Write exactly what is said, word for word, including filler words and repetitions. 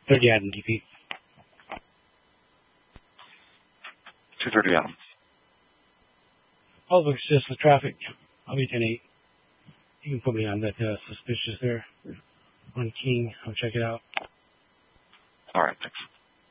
thirty Adam, D P. two thirty Adam. Oh, look, it's just the traffic. I'll be ten eight. You can put me on that uh, suspicious there. On King. I'll check it out. All right, thanks.